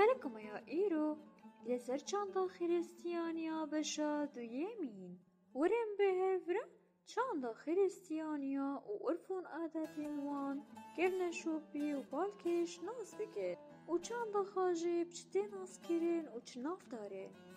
خلقم يا إيرو لسر چاندا خريستيانيا بشا دويمين ورم بهفرة چاندا خريستيانيا وعرفون عاداتين وان كرنا شوبي وبالكش ناس بكر وچاندا خاجب چتي ناس كرين وچناف داره